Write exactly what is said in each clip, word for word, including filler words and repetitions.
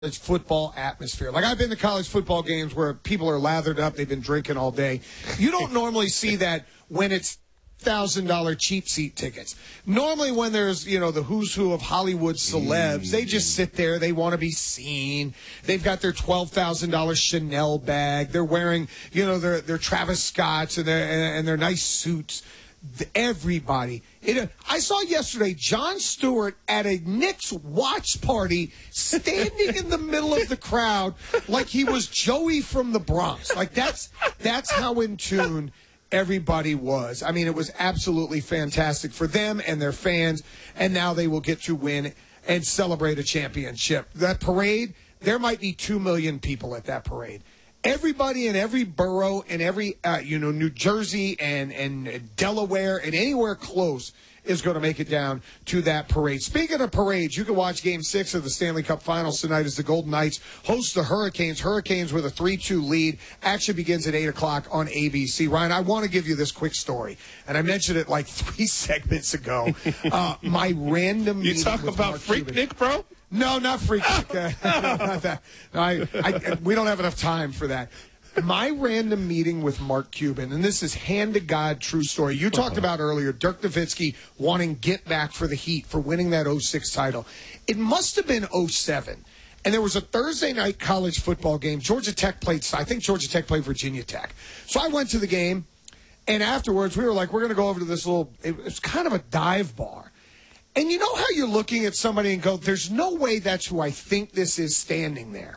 college football atmosphere. Like, I've been to college football games where people are lathered up, they've been drinking all day. You don't normally see that when it's one thousand dollar cheap seat tickets. Normally when there's, you know, the who's who of Hollywood celebs, they just sit there, they want to be seen. They've got their twelve thousand dollar Chanel bag. They're wearing, you know, their their Travis Scotts and their and, and their nice suits. Everybody. It, I saw yesterday Jon Stewart at a Knicks watch party standing in the middle of the crowd like he was Joey from the Bronx. Like, that's that's how in tune everybody was. I mean, it was absolutely fantastic for them and their fans, and now they will get to win and celebrate a championship. That parade, there might be two million people at that parade. Everybody in every borough in every, uh, you know, New Jersey and, and Delaware and anywhere close is going to make it down to that parade. Speaking of parades, you can watch Game six of the Stanley Cup Finals tonight as the Golden Knights host the Hurricanes. Hurricanes with a three two lead. Action begins at eight o'clock on A B C. Ryan, I want to give you this quick story, and I mentioned it like three segments ago. Uh, my random You talk about Freak Nick, bro? No, not Freak Nick. Uh, not that. I, I, we don't have enough time for that. My random meeting with Mark Cuban, and this is hand-to-God true story. You talked about earlier Dirk Nowitzki wanting get back for the Heat for winning that oh six title. It must have been oh seven, and there was a Thursday night college football game. Georgia Tech played, I think Georgia Tech played Virginia Tech. So I went to the game, and afterwards we were like, we're going to go over to this little, it was kind of a dive bar. And you know how you're looking at somebody and go, there's no way that's who I think this is standing there.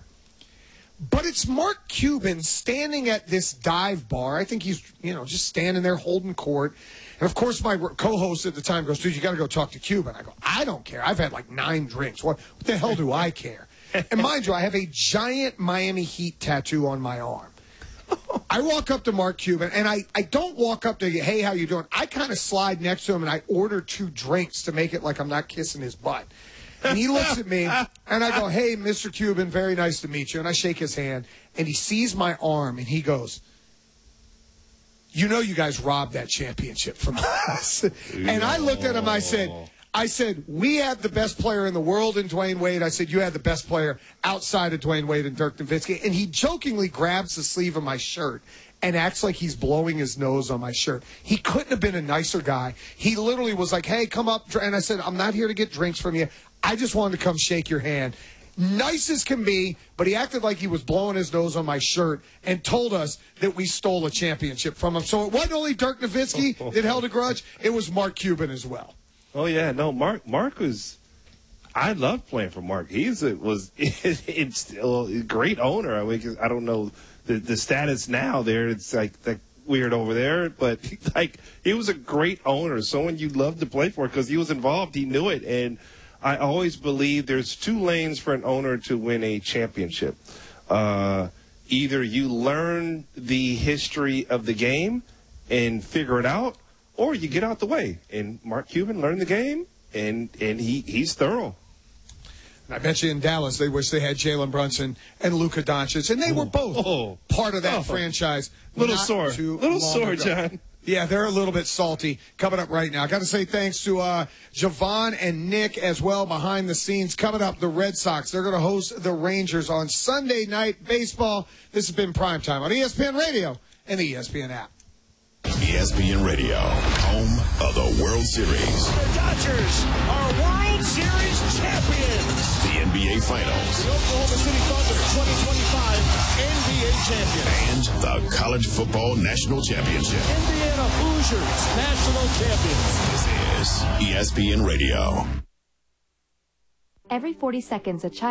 But it's Mark Cuban standing at this dive bar. I think he's, you know, just standing there holding court. And, of course, my co-host at the time goes, dude, you got to go talk to Cuban. I go, I don't care. I've had like nine drinks. What, what the hell do I care? And mind you, I have a giant Miami Heat tattoo on my arm. I walk up to Mark Cuban, and I, I don't walk up to, hey, how you doing? I kind of slide next to him, and I order two drinks to make it like I'm not kissing his butt. And he looks at me, and I go, hey, Mister Cuban, very nice to meet you. And I shake his hand, and he sees my arm, and he goes, you know you guys robbed that championship from us. And I looked at him, I said, I said, we had the best player in the world in Dwayne Wade. I said, you had the best player outside of Dwayne Wade and Dirk Nowitzki. And he jokingly grabs the sleeve of my shirt and acts like he's blowing his nose on my shirt. He couldn't have been a nicer guy. He literally was like, hey, come up. And I said, I'm not here to get drinks from you. I just wanted to come shake your hand. Nice as can be, but he acted like he was blowing his nose on my shirt and told us that we stole a championship from him. So it wasn't only Dirk Nowitzki that held a grudge. It was Mark Cuban as well. Oh, yeah. No, Mark Mark was – I loved playing for Mark. He's a, was it's still a great owner. I mean, I don't know the, the status now there. It's like, like weird over there. But, like, he was a great owner, someone you loved to play for because he was involved. He knew it. And I always believe there's two lanes for an owner to win a championship. Uh, either you learn the history of the game and figure it out, or you get out the way. And Mark Cuban learned the game, and, and he, he's thorough. I bet you in Dallas they wish they had Jalen Brunson and Luka Doncic, and they were both oh. part of that oh. franchise. Little sore. Little sore, ago. John. Yeah, they're a little bit salty. Coming up right now. I got to say thanks to uh, Javon and Nick as well behind the scenes. Coming up, the Red Sox. They're going to host the Rangers on Sunday Night Baseball. This has been Primetime on E S P N Radio and the E S P N app. E S P N Radio, home of the World Series. The Dodgers are World Series champions. The N B A Finals. The Oklahoma City Thunder twenty twenty-five N B A champions. And the College Football National Championship. Indiana Hoosiers national champions. This is E S P N Radio. Every forty seconds, a child